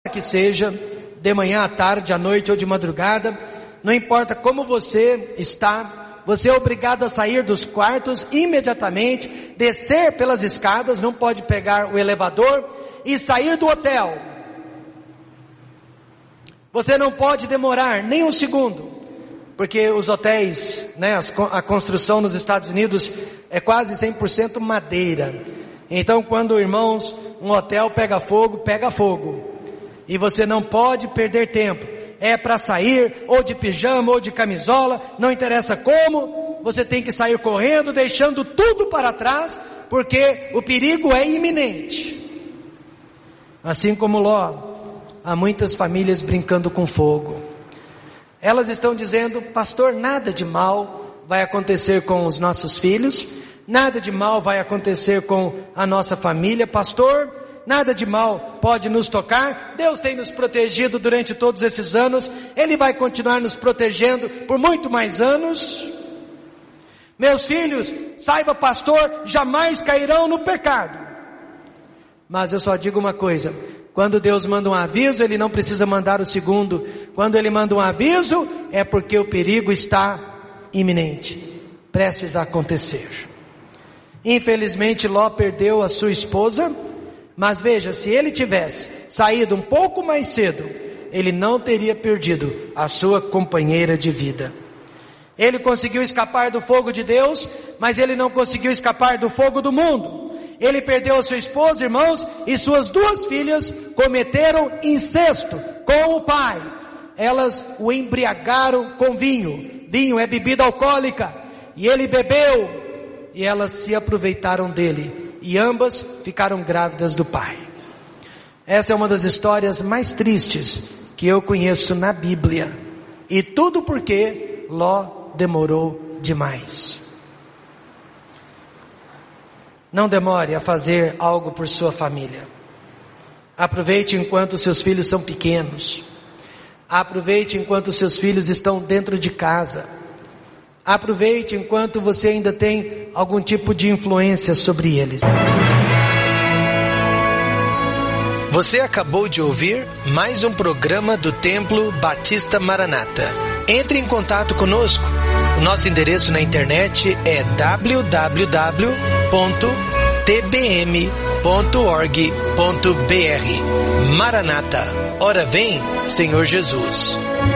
que seja, de manhã à tarde, à noite ou de madrugada, não importa como você está, você é obrigado a sair dos quartos imediatamente, descer pelas escadas, não pode pegar o elevador e sair do hotel. Você não pode demorar nem um segundo, porque os hotéis, a construção nos Estados Unidos é quase 100% madeira. Então quando, irmãos, um hotel pega fogo, e você não pode perder tempo. É para sair, ou de pijama, ou de camisola, não interessa como, você tem que sair correndo, deixando tudo para trás, porque o perigo é iminente. Assim como Ló, há muitas famílias brincando com fogo. Elas estão dizendo: pastor, nada de mal vai acontecer com os nossos filhos, nada de mal vai acontecer com a nossa família, pastor, nada de mal pode nos tocar, Deus tem nos protegido durante todos esses anos, Ele vai continuar nos protegendo por muito mais anos. Meus filhos, saiba, pastor, jamais cairão no pecado. Mas eu só digo uma coisa: quando Deus manda um aviso, Ele não precisa mandar o segundo. Quando Ele manda um aviso, é porque o perigo está iminente, prestes a acontecer. Infelizmente Ló perdeu a sua esposa, mas veja, se ele tivesse saído um pouco mais cedo, ele não teria perdido a sua companheira de vida. Ele conseguiu escapar do fogo de Deus, mas ele não conseguiu escapar do fogo do mundo. Ele perdeu a sua esposa, irmãos, e suas 2 filhas cometeram incesto com o pai. Elas o embriagaram com vinho. Vinho é bebida alcoólica. E ele bebeu, e elas se aproveitaram dele. E ambas ficaram grávidas do pai. Essa é uma das histórias mais tristes que eu conheço na Bíblia. E tudo porque Ló demorou demais. Não demore a fazer algo por sua família. Aproveite enquanto seus filhos são pequenos. Aproveite enquanto seus filhos estão dentro de casa. Aproveite enquanto você ainda tem algum tipo de influência sobre eles. Você acabou de ouvir mais um programa do Templo Batista Maranata. Entre em contato conosco. O nosso endereço na internet é www.tbm.org.br. Maranata, ora vem, Senhor Jesus.